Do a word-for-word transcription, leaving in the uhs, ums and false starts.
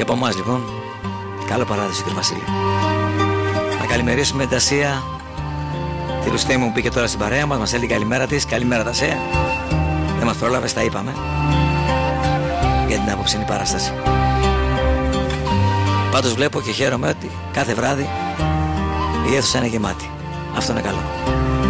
Και από εμάς λοιπόν, καλό παράδεισο κύριε Βασίλη. Να καλημερίσουμε την Τασία, τη Ρουστέη μου που πήγε τώρα στην παρέα μας, μας έλεγε καλημέρα της. Καλημέρα Τασία. Δεν μας πρόλαβες, τα είπαμε για την απόψινή παράσταση. Πάντως βλέπω και χαίρομαι ότι κάθε βράδυ η αίθουσα είναι γεμάτη. Αυτό είναι καλό.